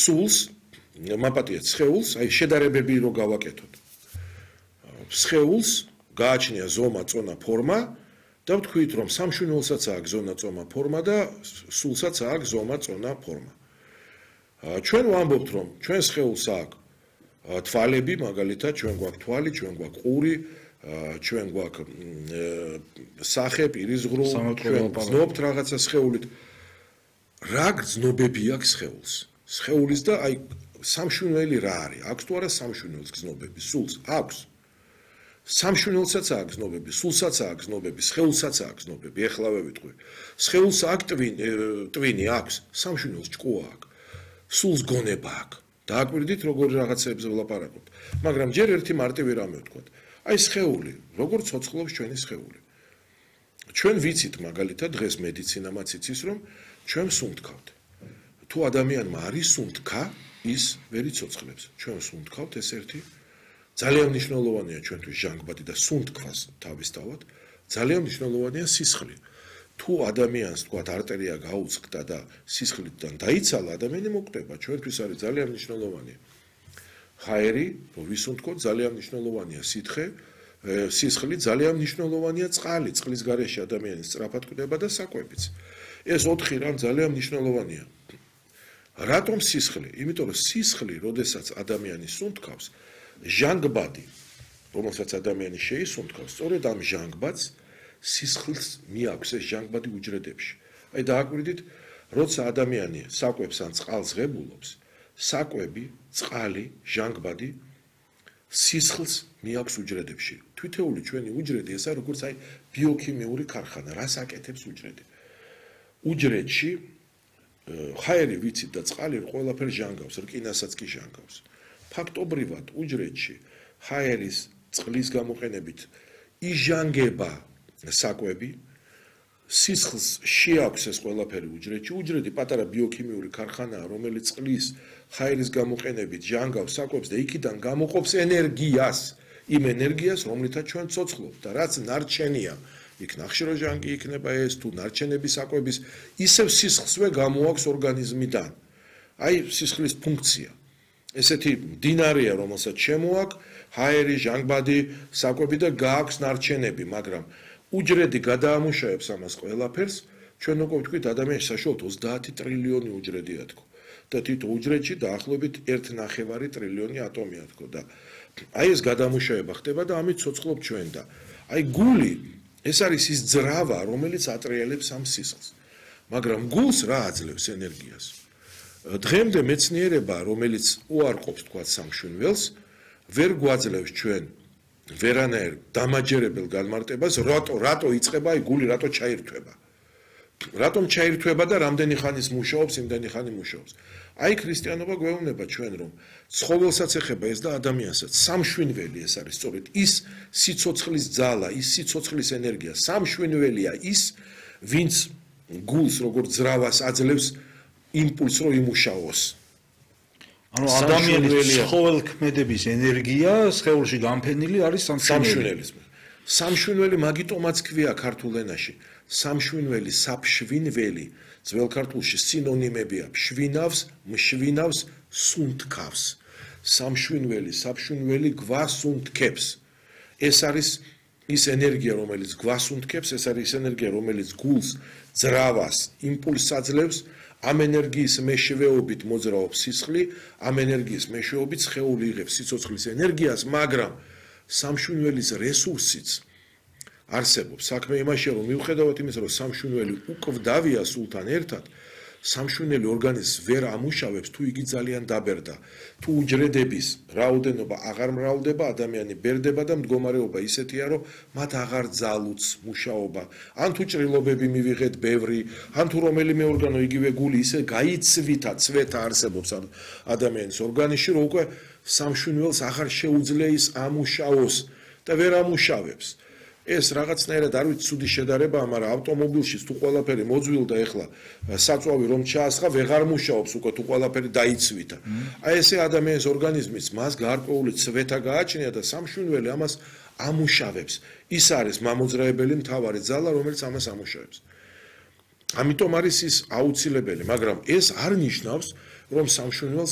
სულს, მაპატია სხეულს, აი შედარებები რო გავაკეთოთ. სხეულს გააჩნია ზომა, წონა, ფორმა და ვთქვით, რომ სამშვენელსაც აქვს ზონა, წონა, ფორმა და სულსაც აქვს ზომა, წონა, ფორმა. ჩვენ ვამბობთ, რომ ჩვენ სხეულს აქვს თვალები, მაგალითად, ჩვენ გვაქვს თვალი, ჩვენ გვაქვს ყური, ჩვენ გვაქვს სახე, პირისღრუ, ჩვენ გრძნობთ რაღაცა სხეულით. რა გრძნობები აქვს სხეულს? სხეულის და აი სამშვენელი რა არის? აქვს თუ არა სამშვენელს გრძნობები? სულს აქვს. სამშვენელსაც აქვს გრძნობები, სულსაც აქვს გრძნობები, სხეულსაც აქვს გრძნობები. ეხლავე ვიტყვი. სხეულს აქვს ტვინი აქვს, სამშვენელს ჭკუა აქვს. სულს გონება აქვს. დააკვირდით როგორი რაღაცეებზე ვლაპარაკობთ. მაგრამ ჯერ ერთი მარტივი რამე ვთქვათ. აი სხეული, როგორ ცოცხლობს ჩვენი სხეული. ჩვენ ვიცით მაგალითად დღეს მედიცინამაც იცის, რომ ჩვენ სუნთქავთ. თუ ადამიანმა არის სუნთქა, ის ვერ იცოცხლებს. ჩვენ სუნთქავთ, ეს ერთი ძალიან მნიშვნელოვანია ჩვენთვის ჟანგბადი და სუნთქვას თავისთავად, ძალიან მნიშვნელოვანია სისხლი. თუ ადამიანს თქვათ არტერია გაუწყდა და სისხლიდან დაიცალა, ადამიანი მოკვდება, ჩვენთვის არის ძალიან მნიშვნელოვანი. ჰაერი, რომ ვისუნთქოთ, ძალიან მნიშვნელოვანია სითხე, სისხლი, ძალიან მნიშვნელოვანია წყალი, წყლის გარეშე ადამიანი სწრაფად კვდება და საკვებიც. ეს 4 რამ ძალიან მნიშვნელოვანია. რატომ სისხლი? იმიტომ რომ სისხლი, როდესაც ადამიანი სუნთქავს, ჟანგბადი, რომელსაც ადამიანი შეისუნთქავს, სწორედ ამ ჟანგბადს სისხლს მიაქვს ეს ჟანგბადი უჯრედებში. აი დააკვირდით, როცა ადამიანი საკვებს ან წყალს ღებულობს, საკვები, წყალი, ჟანგბადი სისხლს მიაქვს უჯრედებში. თითოეული ჩვენი უჯრედი ესა როგორც აი ბიოქიმიური ქარხანა, რას აკეთებს უჯრედი. უჯრედში ჰაერი ვიცით და წყალი ყველაფერს ჟანგავს, რკინასაც კი ჟანგავს. ფაქტობრივად უჯრედში ჰაერის წყლის გამოყენებით იჟანგება საკვები, სისხლს შეაქვს ეს ყველაფერი უჯრედში. უჯრედი პატარა ბიოქიმიური ქარხანაა, რომელიც წყლის ჰაერის გამოყენებით ჟანგავს საკვებს და იქიდან გამოყოფს ენერგიას, იმ ენერგიას, რომლითაც ჩვენ ცოცხლობთ და რაც ნარჩენია, იქ ნახშირორჟანგი იქნება ეს თუ ნარჩენები საკვების, ისევ სისხლსვე გამოაქვს ორგანიზმიდან. აი სისხლის ფუნქცია. ესეთი მდინარეა, რომელსაც შემოაქვს ჰაერი, ჟანგბადი, საკვები და გააქვს ნარჩენები, მაგრამ უჯრედი გადაამუშავებს ამას ყველაფერს, ჩვენ უკვე ვთქვით, ადამიანში საშუალოდ 30 ტრილიონი უჯრედია თქო. და თითო უჯრედში დაახლოებით 1.5 ტრილიონი ატომია თქო და აი ეს გადამუშავება ხდება და ამით ცოცხლობ ჩვენ და აი გული ეს არის ის ძრავა, რომელიც ატრიალებს ამ სისხლს. მაგრამ გულს რა აძლევს ენერგიას? დღემდე მეცნიერება, რომელიც უარყოფს თქვა სამშვენველს, ვერ გვაძლევს ჩვენ ვერანაირ დამაჯერებელ განმარტებას, რატო იწყება აი გული, რატო ჩაირთვება. რატომ ჩაირთვება და რამდენი ხანის მუშაობს, იმდენი ხანი მუშაობს. აი ქრისტიანობა გვეუბნება ჩვენ, რომ ცხოველსაც ეხება ეს და ადამიანსაც. სამშვენველი ეს არის სწორედ ის სიცოცხლის ძალა, ის სიცოცხლის ენერგია. სამშვენველია ის, ვინც გულს როგორც ძრავას აძლევს იმპულსს რომ იმუშაოს. ანუ ადამიანის ცხოველქმედების ენერგია სხეულში განფენილი არის სამშვენელი. სამშვენელი მაგიტომაც ქვია ქართულ ენაში. სამშვენელი, საფშვინველი, ძველ ქართულში სინონიმებია: შვინავს, მშვინავს, სუნთქავს. სამშვენელი, საფშვინველი გვასუნთქებს. ეს არის ის ენერგია, რომელიც გვასუნთქებს, ეს არის ის ენერგია, რომელიც გულს, ძრავას, იმპულსს აძლევს. ამ ენერგიის მეშვეობით მოძრაობს სისხლი, ამ ენერგიის მეშვეობით სხეული იღებს სიცოცხლის ენერგიას, მაგრამ სამშვენველის რესურსიც არსებობს. საქმე იმაშია, რომ მიუხედავად იმისა, რომ სამშვენველი უკვდავია სულთან ერთად, სამშვენელი ორგანიზმს ვერ ამუშავებს, თუ იგი ძალიან დაბერდა. თუ უჯრედების რაოდენობა აღარ მრავლდება, ადამიანი ბერდება და მდგომარეობა ისეთია, რომ მათ აღარ ძალუც მუშაობა. ან თუ ჭრილობები მივიღეთ ბევრი, ან თუ რომელიმე ორგანო იგივე გული ისე გაიცვითა, ცვეთა არსებობს ადამიანის ორგანიზმში, რომ უკვე სამშვენველს აღარ შეუძლია ის ამუშაოს და ვერ ამუშავებს. ეს რაღაცნაირად არ ვიცი ცუდი შედარებაა, მაგრამ ავტომობილში თუ ყველაფერი მოძვილდა ეხლა საწვავი რომ ჩაასხა, ვეღარ მუშაობს უკვე თუ ყველაფერი დაიცვითა. აი ესე ადამიანის ორგანიზმის მას გარკვეული ცვეთა გააჩნია და სამშვენველი ამას ამუშავებს. ის არის მამოძრავებელი მთავარი ძალა, რომელიც ამას ამუშავებს. ამიტომ არის ის აუცილებელი, მაგრამ ეს არ ნიშნავს, რომ სამშვენველს